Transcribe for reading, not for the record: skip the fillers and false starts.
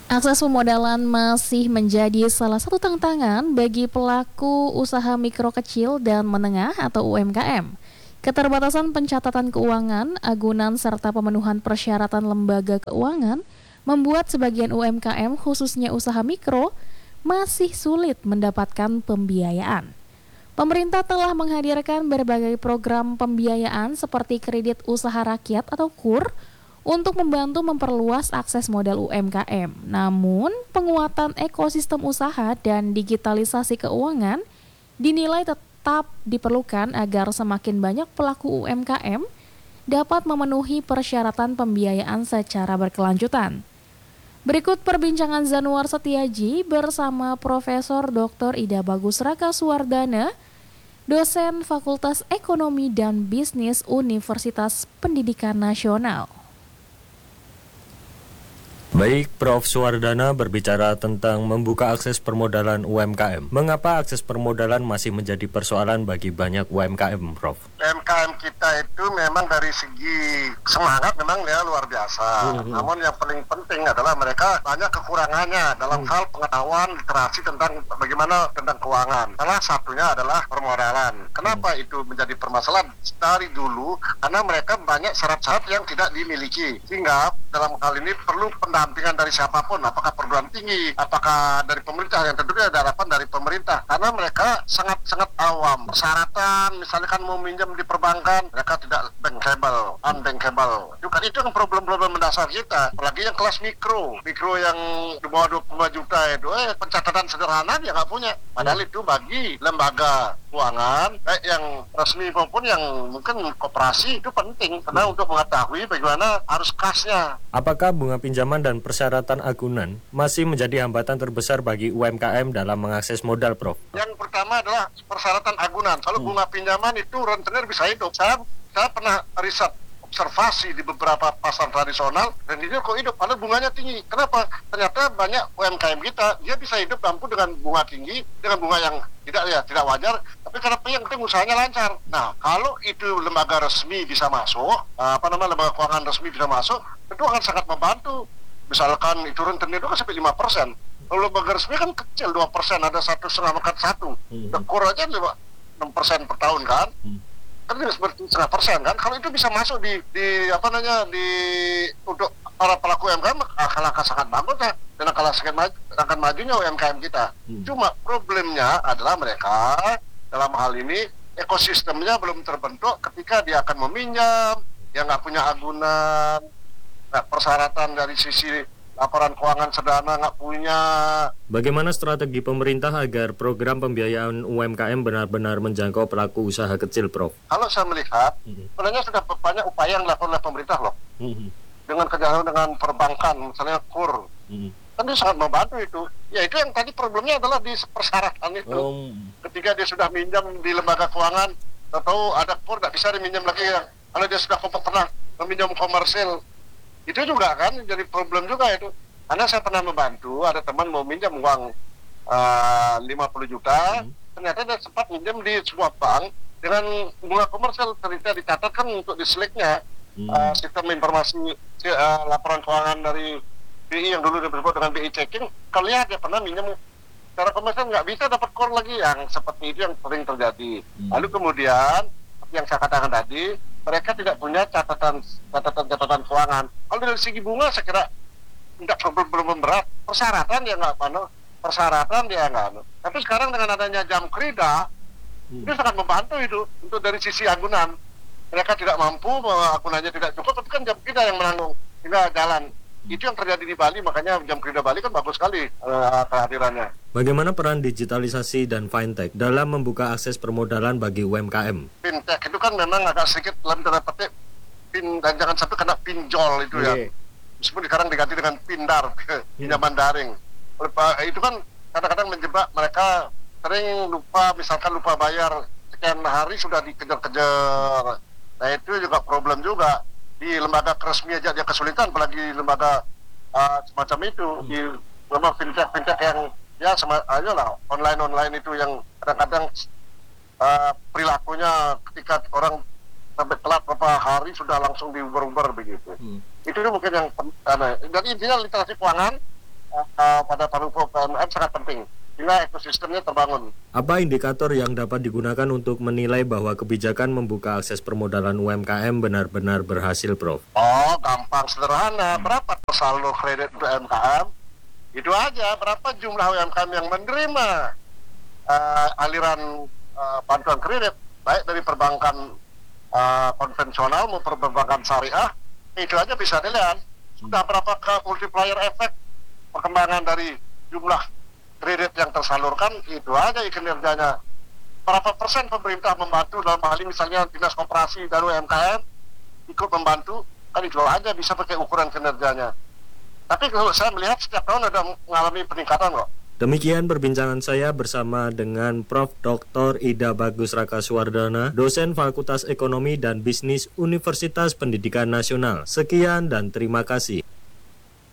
Akses pemodalan masih menjadi salah satu tantangan bagi pelaku usaha mikro kecil dan menengah atau UMKM. Keterbatasan pencatatan keuangan, agunan, serta pemenuhan persyaratan lembaga keuangan membuat sebagian UMKM, khususnya usaha mikro, masih sulit mendapatkan pembiayaan. Pemerintah telah menghadirkan berbagai program pembiayaan seperti kredit usaha rakyat atau KUR untuk membantu memperluas akses modal UMKM. Namun, penguatan ekosistem usaha dan digitalisasi keuangan dinilai tetap diperlukan agar semakin banyak pelaku UMKM dapat memenuhi persyaratan pembiayaan secara berkelanjutan. Berikut perbincangan Zanuar Setiaji bersama Profesor Dr. Ida Bagus Raka Suwardana, dosen Fakultas Ekonomi dan Bisnis Universitas Pendidikan Nasional. Baik, Prof. Suwardana berbicara tentang membuka akses permodalan UMKM. Mengapa akses permodalan masih menjadi persoalan bagi banyak UMKM, Prof? UMKM kita itu memang dari segi semangat memang ya luar biasa. Namun yang paling penting adalah mereka banyak kekurangannya dalam hal pengetahuan literasi tentang bagaimana tentang keuangan. Salah satunya adalah permodalan. Kenapa itu menjadi permasalahan dari dulu? Karena mereka banyak syarat-syarat yang tidak dimiliki. Sehingga dalam hal ini perlu pendampingan dari siapapun, apakah perguruan tinggi, apakah dari pemerintah, yang tentunya ada harapan dari pemerintah, karena mereka sangat awam. Persyaratan, misalnya kan mau minjem di perbankan, mereka tidak bankable, unbankable. Itu kan problem-problem mendasar kita, apalagi yang kelas mikro yang di bawah 25 juta itu, pencatatan sederhana dia nggak punya. Padahal itu bagi lembaga keuangan, baik yang resmi maupun yang mungkin koperasi, itu penting, karena untuk mengetahui bagaimana arus kasnya. Apakah bunga pinjaman dan persyaratan agunan masih menjadi hambatan terbesar bagi UMKM dalam mengakses modal, Prof? Yang pertama adalah persyaratan agunan. Kalau bunga pinjaman itu rentenir bisa hidup. Saya pernah riset observasi di beberapa pasar tradisional dan dia kok hidup, padahal bunganya tinggi. Kenapa? Ternyata banyak UMKM kita dia bisa hidup mampu dengan bunga tinggi, dengan bunga yang tidak wajar, tapi karena yang penting usahanya lancar. Nah, kalau itu lembaga resmi bisa masuk, lembaga keuangan resmi bisa masuk, itu akan sangat membantu. Misalkan itu rentenir itu kan sampai 5%. Kalau lembaga resmi kan kecil, 2%, ada 1,5%. Kur aja 6% per tahun kan. Kan seperti 0,5% kan. Kalau itu bisa masuk di untuk para pelaku UMKM akan sangat bagus ya, dan akan majunya UMKM kita. Cuma problemnya adalah mereka dalam hal ini ekosistemnya belum terbentuk ketika dia akan meminjam, dia nggak punya agunan, persyaratan dari sisi laporan keuangan sederhana nggak punya. Bagaimana strategi pemerintah agar program pembiayaan UMKM benar-benar menjangkau pelaku usaha kecil, Prof? Kalau saya melihat, sebenarnya sudah banyak upaya yang dilakukan oleh pemerintah loh. Dengan kerjasama dengan perbankan, misalnya KUR. Kan dia sangat membantu itu. Ya itu yang tadi problemnya adalah di persyaratan itu. Ketika dia sudah minjam di lembaga keuangan, atau ada KUR nggak bisa diminjam lagi. Kalau dia sudah pernah meminjam komersil, itu juga kan jadi problem juga itu. Karena saya pernah membantu, ada teman mau minjam uang 50 juta, ternyata dia sempat minjam di sebuah bank dengan bunga komersil, ternyata dicatatkan untuk di Slack-nya sistem informasi laporan keuangan dari BI yang dulu disebut dengan BI checking. Kalau lihat dia pernah minjam secara komersil nggak bisa dapat core lagi, yang seperti itu yang sering terjadi. Lalu kemudian yang saya katakan tadi, mereka tidak punya catatan keuangan. Kalau dari segi bunga saya kira belum berat. Persyaratan dia nggak Tapi sekarang dengan adanya jam krida, itu sangat membantu itu untuk dari sisi agunan. Mereka tidak mampu, agunannya tidak cukup, tapi kan jam krida yang menanggung hingga jalan. Itu yang terjadi di Bali, makanya jam krida Bali kan bagus sekali kehadirannya. Bagaimana peran digitalisasi dan fintech dalam membuka akses permodalan bagi UMKM? Fintech itu kan memang agak sedikit dalam tanda petik dan jangan sampai kena pinjol itu ya. Meskipun sekarang diganti dengan pindar, pinjaman daring. Itu kan kadang-kadang menjebak mereka, sering lupa bayar, sekian hari sudah dikejar-kejar. Nah itu juga problem juga. Di lembaga resmi aja dia kesulitan, apalagi lembaga semacam itu. Di lembaga fintech yang ya ayolah online itu yang kadang-kadang perilakunya ketika orang sampai telat beberapa hari sudah langsung diuber-uber begitu. Itu mungkin yang jadi intinya literasi keuangan pada Parumpo UMKM sangat penting sehingga ekosistemnya terbangun. Apa indikator yang dapat digunakan untuk menilai bahwa kebijakan membuka akses permodalan UMKM benar-benar berhasil, Prof? Oh, gampang, sederhana. Berapa saldo kredit UMKM? Itu aja. Berapa jumlah UMKM yang menerima aliran bantuan kredit, baik dari perbankan konvensional maupun perbankan syariah, itu aja bisa dilihat. Sudah berapakah multiplier efek perkembangan dari jumlah kredit yang tersalurkan, itu aja kinerjanya. Berapa persen pemerintah membantu dalam hal ini misalnya Dinas Koperasi dan UMKM ikut membantu, kan itu aja bisa pakai ukuran kinerjanya. Tapi kalau saya melihat setiap tahun ada mengalami peningkatan kok. Demikian perbincangan saya bersama dengan Prof. Dr. Ida Bagus Rakasuwardana, dosen Fakultas Ekonomi dan Bisnis Universitas Pendidikan Nasional. Sekian dan terima kasih.